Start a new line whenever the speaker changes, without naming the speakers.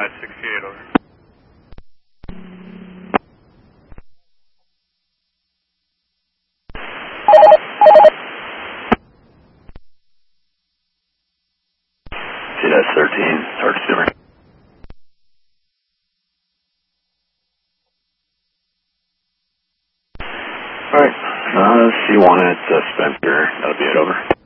68, over.
TS 13, Sarge Zimmer. Alright, C1 at Spencer, that'll be it, over.